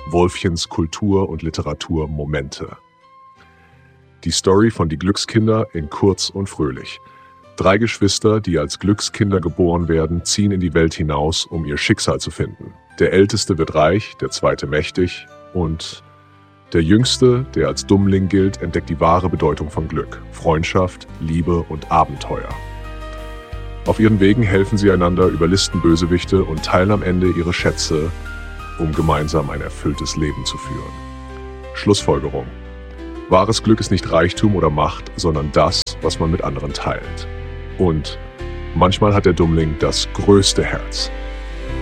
Wolfchens Kultur- und Literatur-Momente. Die Story von Die Glückskinder in kurz und fröhlich. 3 Geschwister, die als Glückskinder geboren werden, ziehen in die Welt hinaus, um ihr Schicksal zu finden. Der Älteste wird reich, der Zweite mächtig und der Jüngste, der als Dummling gilt, entdeckt die wahre Bedeutung von Glück, Freundschaft, Liebe und Abenteuer. Auf ihren Wegen helfen sie einander, überlisten Bösewichte und teilen am Ende ihre Schätze, um gemeinsam ein erfülltes Leben zu führen. Schlussfolgerung: Wahres Glück ist nicht Reichtum oder Macht, sondern das, was man mit anderen teilt. Und manchmal hat der Dummling das größte Herz.